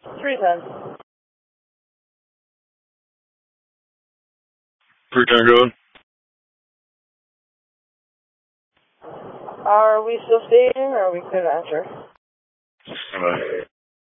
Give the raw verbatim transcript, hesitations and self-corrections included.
three ten. three ten, go ahead. Are we still staying or are we clear to enter? Stand by.